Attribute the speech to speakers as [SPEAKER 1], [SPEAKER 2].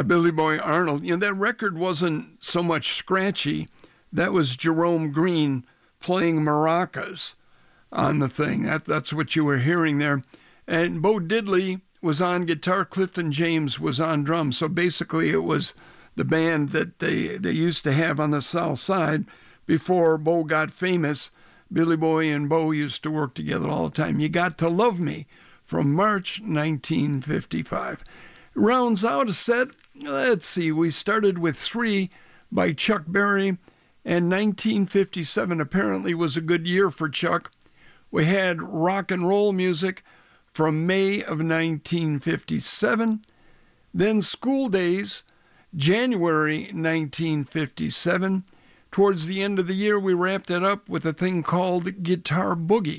[SPEAKER 1] Billy Boy Arnold. That record wasn't so much scratchy. That was Jerome Green playing maracas on the thing. That's what you were hearing there. And Bo Diddley was on guitar. Clifton James was on drums. So basically it was the band that they used to have on the South Side before Bo got famous. Billy Boy and Bo used to work together all the time. You Got to Love Me from March 1955. Rounds out a set, let's see, we started with 3 by Chuck Berry, and 1957 apparently was a good year for Chuck. We had rock and roll music from May of 1957, then School Days, January 1957. Towards the end of the year, we wrapped it up with a thing called Guitar Boogie.